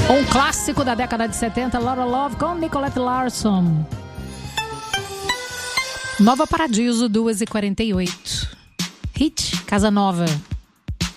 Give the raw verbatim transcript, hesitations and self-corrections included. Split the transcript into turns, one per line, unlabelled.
Um clássico da década de setenta, Lotta Love com Nicolette Larson. Nova Paradiso, duas e quarenta e oito. Hit, Casa Nova.